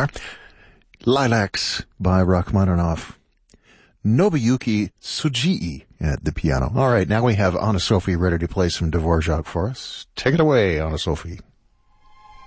there. Lilacs by Rachmaninoff. Nobuyuki Tsujii at the piano. All right, now we have Anna Sophie ready to play some Dvorak for us. Take it away, Anna Sophie.